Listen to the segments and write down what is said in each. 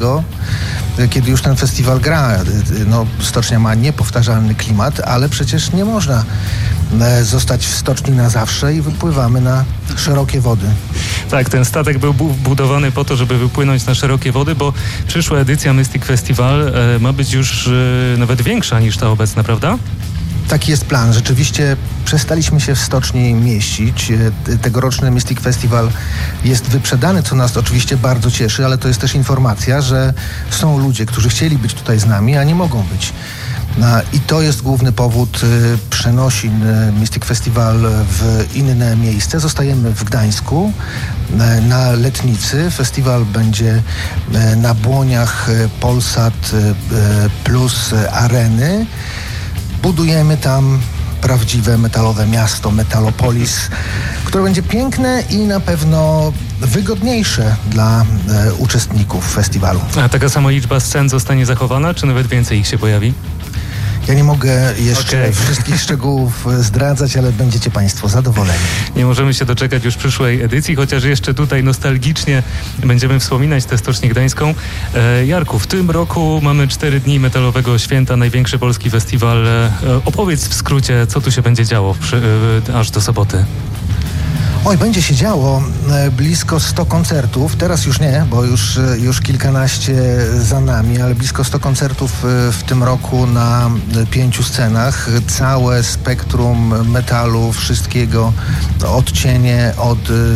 kiedy już ten festiwal gra. No, stocznia ma niepowtarzalny klimat, ale przecież nie można zostać w stoczni na zawsze i wypływamy na szerokie wody. Tak, ten statek był budowany po to, żeby wypłynąć na szerokie wody, bo przyszła edycja Mystic Festival ma być już nawet większa niż ta obecna, prawda? Taki jest plan. Rzeczywiście przestaliśmy się w stoczni mieścić. Tegoroczny Mystic Festival jest wyprzedany, co nas oczywiście bardzo cieszy, ale to jest też informacja, że są ludzie, którzy chcieli być tutaj z nami, a nie mogą być. I to jest główny powód przenosin Mystic Festival w inne miejsce. Zostajemy w Gdańsku na Letnicy. Festiwal będzie na błoniach Polsat plus Areny. Budujemy tam prawdziwe metalowe miasto, Metalopolis, które będzie piękne i na pewno wygodniejsze dla uczestników festiwalu. A taka sama liczba scen zostanie zachowana, czy nawet więcej ich się pojawi? Ja nie mogę jeszcze wszystkich szczegółów zdradzać, ale będziecie Państwo zadowoleni. Nie możemy się doczekać już przyszłej edycji, chociaż jeszcze tutaj nostalgicznie będziemy wspominać tę Stocznię Gdańską. Jarku, w tym roku mamy 4 dni metalowego święta, największy polski festiwal. Opowiedz w skrócie, co tu się będzie działo aż do soboty. Oj, będzie się działo blisko 100 koncertów. Teraz już nie, bo już kilkanaście za nami, ale blisko 100 koncertów w tym roku na 5 scenach. Całe spektrum metalu, wszystkiego, odcienie od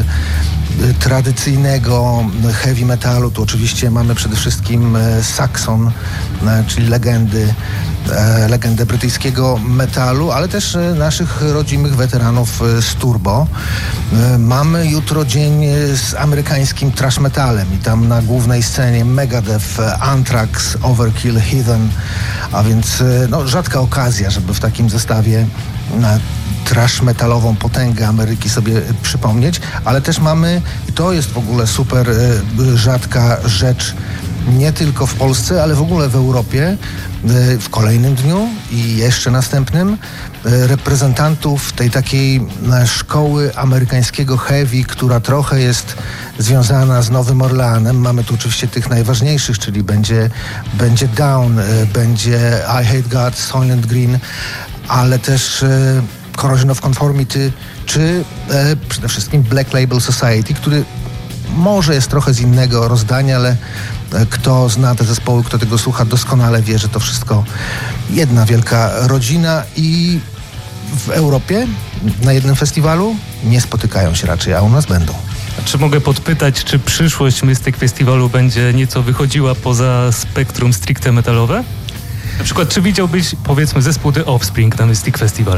tradycyjnego heavy metalu. Tu oczywiście mamy przede wszystkim Saxon, czyli legendę brytyjskiego metalu, ale też naszych rodzimych weteranów z Turbo. Mamy jutro dzień z amerykańskim thrash metalem i tam na głównej scenie Megadeth, Anthrax, Overkill, Heathen, a więc rzadka okazja, żeby w takim zestawie thrash metalową potęgę Ameryki sobie przypomnieć, ale też mamy, i to jest w ogóle super rzadka rzecz, nie tylko w Polsce, ale w ogóle w Europie, w kolejnym dniu i jeszcze następnym, reprezentantów tej takiej szkoły amerykańskiego heavy, która trochę jest związana z Nowym Orleanem. Mamy tu oczywiście tych najważniejszych, czyli będzie Down, będzie I Hate God, Soylent Green, ale też Corrosion of Conformity, czy przede wszystkim Black Label Society, który może jest trochę z innego rozdania, ale kto zna te zespoły, kto tego słucha, doskonale wie, że to wszystko jedna wielka rodzina i w Europie na jednym festiwalu nie spotykają się raczej, a u nas będą. Czy mogę podpytać, czy przyszłość Mystic Festiwalu będzie nieco wychodziła poza spektrum stricte metalowe? Na przykład, czy widziałbyś, powiedzmy, zespół The Offspring na Mystic Festival?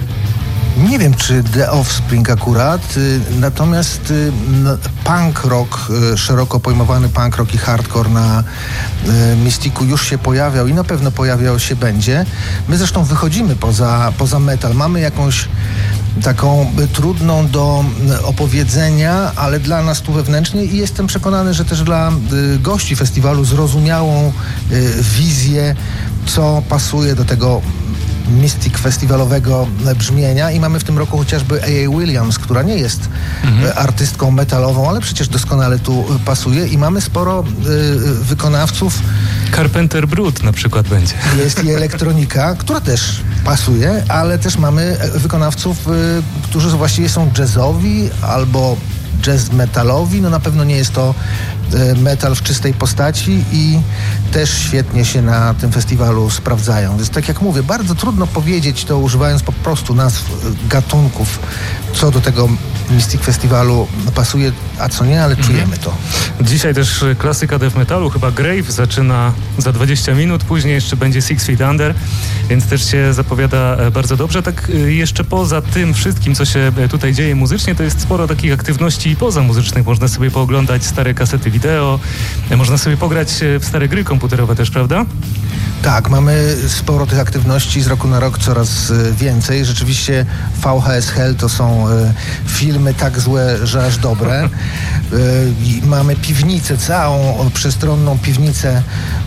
Nie wiem, czy The Offspring akurat, natomiast punk rock, szeroko pojmowany punk rock i hardcore na Mysticu już się pojawiał i na pewno pojawiał się będzie. My zresztą wychodzimy poza metal. Mamy jakąś taką trudną do opowiedzenia, ale dla nas tu wewnętrznie i jestem przekonany, że też dla gości festiwalu zrozumiałą wizję, co pasuje do tego Mystic festiwalowego brzmienia i mamy w tym roku chociażby A.A. Williams, która nie jest artystką metalową, ale przecież doskonale tu pasuje i mamy sporo wykonawców. Carpenter Brut na przykład będzie. Jest i elektronika, która też pasuje, ale też mamy wykonawców, którzy właściwie są jazzowi albo jazz metalowi. No na pewno nie jest to metal w czystej postaci i też świetnie się na tym festiwalu sprawdzają. Więc tak jak mówię, bardzo trudno powiedzieć to używając po prostu nazw gatunków, co do tego Mystic Festiwalu pasuje, a co nie, ale czujemy to. Dzisiaj też klasyka death metalu, chyba Grave zaczyna za 20 minut, później jeszcze będzie Six Feet Under, więc też się zapowiada bardzo dobrze. Tak jeszcze poza tym wszystkim, co się tutaj dzieje muzycznie, to jest sporo takich aktywności pozamuzycznych. Można sobie pooglądać stare kasety wideo, można sobie pograć w stare gry komputerowe też, prawda? Tak, mamy sporo tych aktywności, z roku na rok coraz więcej. Rzeczywiście VHS Hell to są filmy tak złe, że aż dobre. Mamy piwnicę, całą przestronną piwnicę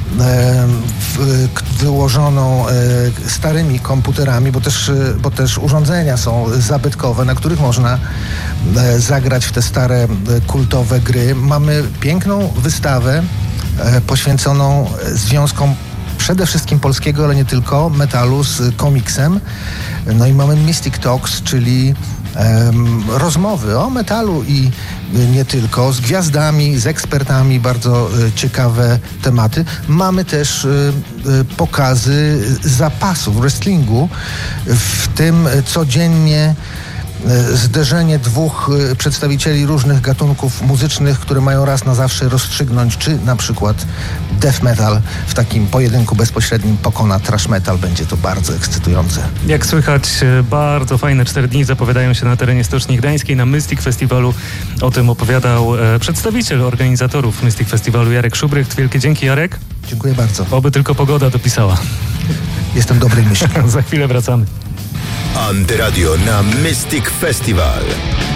wyłożoną starymi komputerami, bo też urządzenia są zabytkowe, na których można zagrać w te stare kultowe gry. Mamy piękną wystawę poświęconą związkom przede wszystkim polskiego, ale nie tylko, metalu z komiksem. No i mamy Mystic Talks, czyli rozmowy o metalu i nie tylko, z gwiazdami, z ekspertami, bardzo ciekawe tematy. Mamy też pokazy zapasów wrestlingu, w tym codziennie zderzenie dwóch przedstawicieli różnych gatunków muzycznych, które mają raz na zawsze rozstrzygnąć, czy na przykład death metal w takim pojedynku bezpośrednim pokona thrash metal. Będzie to bardzo ekscytujące. Jak słychać, bardzo fajne 4 dni zapowiadają się na terenie Stoczni Gdańskiej, na Mystic Festiwalu. O tym opowiadał przedstawiciel organizatorów Mystic Festiwalu, Jarek Szubrycht. Wielkie dzięki, Jarek. Dziękuję bardzo. Oby tylko pogoda dopisała. Jestem dobrej myśli. Za chwilę wracamy. Antyradio na Mystic Festival.